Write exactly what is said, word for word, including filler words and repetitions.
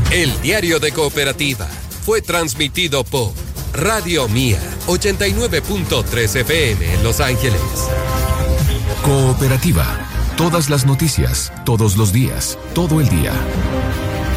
El Diario de Cooperativa fue transmitido por Radio Mía, ochenta y nueve punto tres F M en Los Ángeles. Cooperativa. Todas las noticias, todos los días, todo el día.